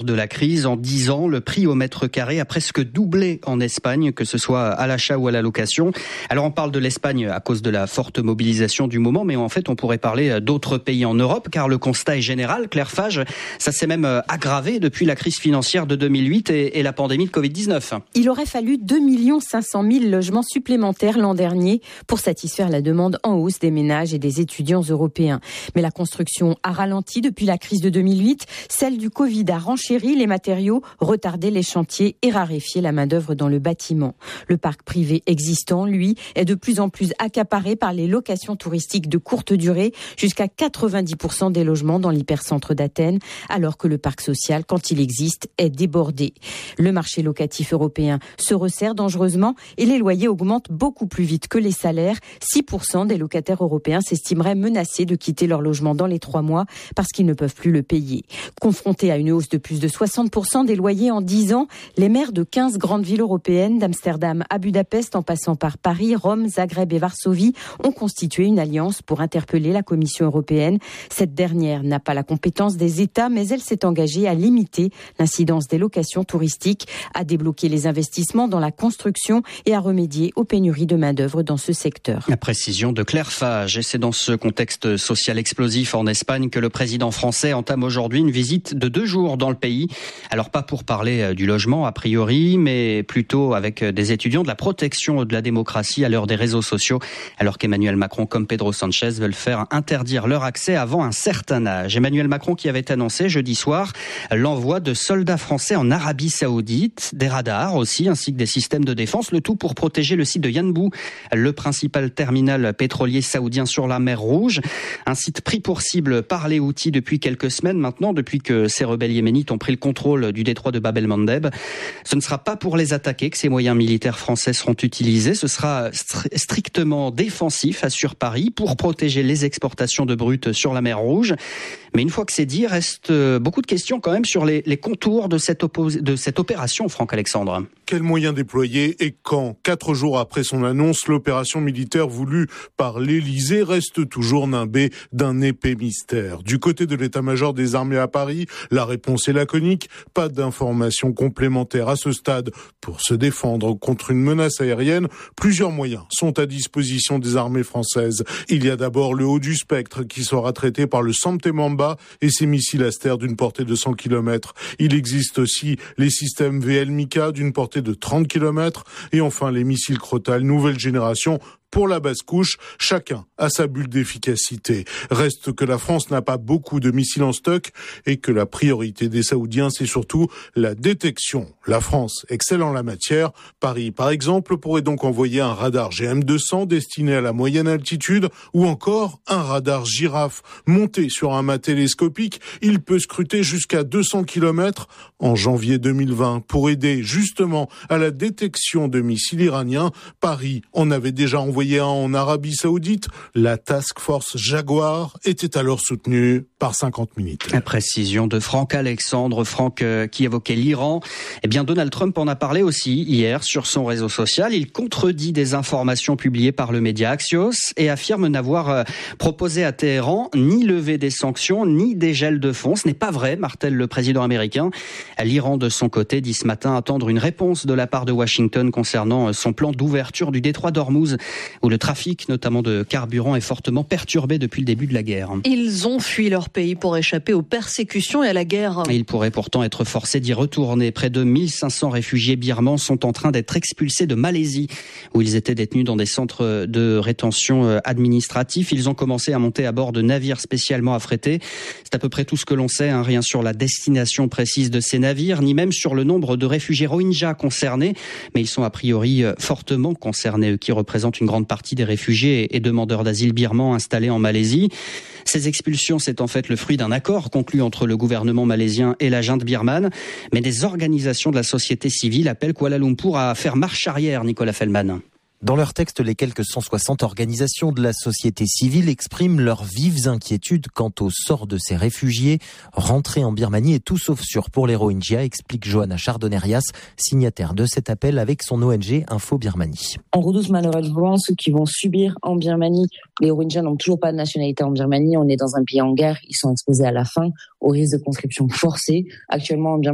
de la crise. En 10 ans, le prix au mètre carré a presque doublé en Espagne, que ce soit à l'achat ou à la location. Alors on parle de l'Espagne à cause de la forte mobilisation du moment, mais en fait on pourrait parler d'autres pays en Europe, car le constat est général. Claire Fage, ça s'est même aggravé depuis la crise financière de 2008 et la pandémie de Covid-19. Il aurait fallu 2 500 000 logements supplémentaires l'an dernier pour satisfaire la demande en hausse des ménages et des étudiants européens. Mais la construction a ralenti depuis la crise de 2008. Celle du Covid a renchéri les matériaux, retardé les chantiers et raréfié la main-d'œuvre dans le bâtiment. Le parc privé existant, lui, est de plus en plus accaparé par les locations touristiques de courte durée, jusqu'à 90% des logements dans l'hypercentre d'Athènes, alors que le parc social, quand il existe, est débordé. Le marché locatif européen se resserre dangereusement et les loyers augmentent beaucoup plus vite que les salaires. 6% des locataires européens s'estimeraient menacés de quitter leur logement dans les 3 mois parce qu'ils ne peuvent plus le payer. Confrontés à une hausse de plus de 60% des loyers en 10 ans, les maires de 15 grandes villes européennes, d'Amsterdam à Budapest en passant par Paris, Rome, Zagreb et Varsovie, ont constitué une alliance pour interpeller la Commission européenne. Cette dernière n'a pas la compétence des États, mais elle s'est engagée à limiter l'incidence des locations touristiques, à débloquer les investissements dans la construction et à remédier aux pénuries de main-d'œuvre dans ce secteur. La précision de Claire Fage. Et c'est dans ce contexte social explosif en Espagne que le président français entame aujourd'hui une visite de 2 jours dans le pays. Alors pas pour parler du logement a priori, mais plutôt avec des étudiants de la protection de la démocratie à l'heure des réseaux sociaux, alors qu'Emmanuel Macron comme Pedro Sanchez veulent faire interdire leur accès avant un certain âge. Emmanuel Macron qui avait annoncé jeudi soir l'envoi de soldats français en Arabie Saoudite, des radars aussi, ainsi que des systèmes de défense, le tout pour protéger le site de Yanbu, le principal terminal pétrolier saoudien sur la mer Rouge. Un site pris pour cible par les Houthis depuis quelques semaines maintenant, depuis que ces rebelles yéménites ont pris le contrôle du détroit de Bab el-Mandeb. Ce ne sera pas pour les attaquer que ces moyens militaires français seront utilisés. Ce sera strictement défensif, assure Paris, pour protéger les exportations de brut sur la mer Rouge. Mais une fois que c'est dit, reste beaucoup de questions quand même sur les contours de cette opération, Franck Alexandre. Quels moyens déployer et quand ? 4 jours après son annonce, l'opération militaire voulue par l'Élysée reste toujours nimbée d'un épais mystère. Du côté de l'état-major des armées à Paris, la réponse est laconique. Pas d'informations complémentaires à ce stade. Pour se défendre contre une menace aérienne, plusieurs moyens sont à disposition des armées françaises. Il y a d'abord le haut du spectre qui sera traité par le Santé Mamba et ses missiles Aster d'une portée de 100 km. Il existe aussi les systèmes VL Mika d'une portée de 30 km et enfin les missiles Crotale nouvelle génération. Pour la basse couche, chacun a sa bulle d'efficacité. Reste que la France n'a pas beaucoup de missiles en stock et que la priorité des Saoudiens, c'est surtout la détection. La France excelle en la matière. Paris, par exemple, pourrait donc envoyer un radar GM200 destiné à la moyenne altitude ou encore un radar girafe monté sur un mât télescopique. Il peut scruter jusqu'à 200 km en janvier 2020 pour aider justement à la détection de missiles iraniens. Paris en avait déjà envoyé un en Arabie Saoudite. La Task Force Jaguar était alors soutenue par 50 minutes. La précision de Franck Alexandre. Franck qui évoquait l'Iran. Eh bien, Donald Trump en a parlé aussi hier sur son réseau social. Il contredit des informations publiées par le média Axios et affirme n'avoir proposé à Téhéran ni lever des sanctions, ni des gels de fonds. Ce n'est pas vrai, martèle le président américain. L'Iran, de son côté, dit ce matin attendre une réponse de la part de Washington concernant son plan d'ouverture du détroit d'Ormuz, où le trafic, notamment de carburant, est fortement perturbé depuis le début de la guerre. Ils ont fui leur pays pour échapper aux persécutions et à la guerre. Ils pourraient pourtant être forcés d'y retourner. Près de 1500 réfugiés birmans sont en train d'être expulsés de Malaisie, où ils étaient détenus dans des centres de rétention administratifs. Ils ont commencé à monter à bord de navires spécialement affrétés. C'est à peu près tout ce que l'on sait, rien sur la destination précise de ces navires, ni même sur le nombre de réfugiés Rohingyas concernés. Mais ils sont a priori fortement concernés, eux qui représentent une grande partie des réfugiés et demandeurs d'asile birmans installés en Malaisie. Ces expulsions, c'est en fait le fruit d'un accord conclu entre le gouvernement malaisien et la junte birmane. Mais des organisations de la société civile appellent Kuala Lumpur à faire marche arrière, Nicolas Feldman. Dans leur texte, les quelques 160 organisations de la société civile expriment leurs vives inquiétudes quant au sort de ces réfugiés. Rentrer en Birmanie est tout sauf sûr pour les Rohingyas, explique Johanna Chardonnerias, signataire de cet appel avec son ONG Info Birmanie. On redoute malheureusement ceux qui vont subir en Birmanie. Les Rohingyas n'ont toujours pas de nationalité en Birmanie. On est dans un pays en guerre. Ils sont exposés à la faim, au risque de conscription forcée. Actuellement en Birmanie,